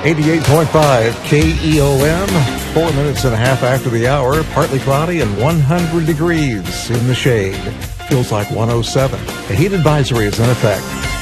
88.5 KEOM, 4 minutes and a half after the hour, partly cloudy and 100 degrees in the shade. Feels like 107. A heat advisory is in effect.